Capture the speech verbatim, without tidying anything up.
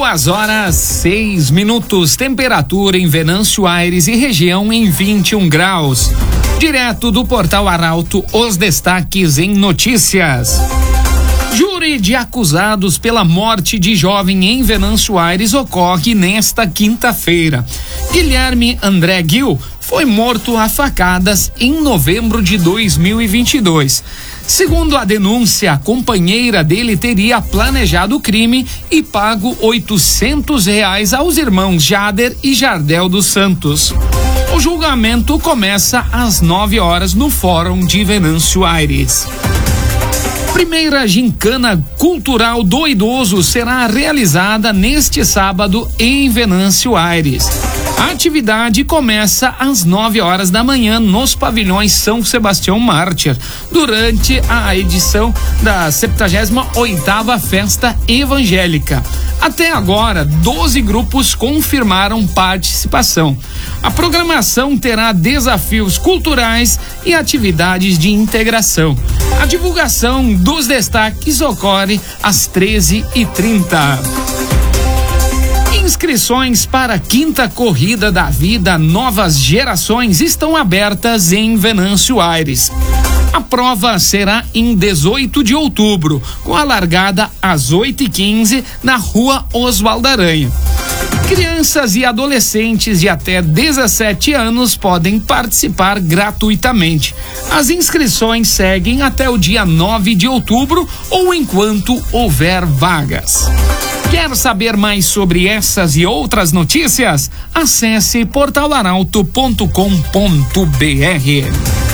Duas horas, seis minutos, temperatura em Venâncio Aires e região em vinte e um graus. Direto do Portal Arauto, os destaques em notícias. Júri de acusados pela morte de jovem em Venâncio Aires ocorre nesta quinta-feira. Guilherme André Gil foi morto a facadas em novembro de dois mil e vinte e dois. Segundo a denúncia, a companheira dele teria planejado o crime e pago oitocentos reais aos irmãos Jader e Jardel dos Santos. O julgamento começa às nove horas no Fórum de Venâncio Aires. Primeira gincana cultural do idoso será realizada neste sábado em Venâncio Aires. A atividade começa às nove horas da manhã nos pavilhões São Sebastião Mártir, durante a edição da septuagésima oitava Festa Evangélica. Até agora, doze grupos confirmaram participação. A programação terá desafios culturais e atividades de integração. A divulgação dos destaques ocorre às treze e trinta. Inscrições para a quinta Corrida da Vida Novas Gerações estão abertas em Venâncio Aires. A prova será em dezoito de outubro, com a largada às oito e quinze na Rua Oswaldo Aranha. Crianças e adolescentes de até dezessete anos podem participar gratuitamente. As inscrições seguem até o dia nove de outubro ou enquanto houver vagas. Quer saber mais sobre essas e outras notícias? Acesse portal arauto ponto com ponto br.